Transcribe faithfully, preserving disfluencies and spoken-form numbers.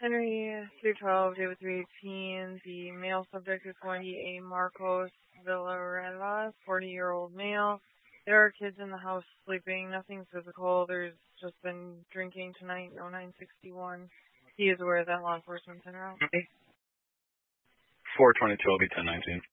Henry three twelve, David three eighteen. The male subject is going to be a Marcos Villarreal, forty-year-old male. There are kids in the house sleeping. Nothing physical. There's just been drinking tonight. No nine sixty-one. He is aware that law enforcement's in route. four twenty-two will be ten nineteen.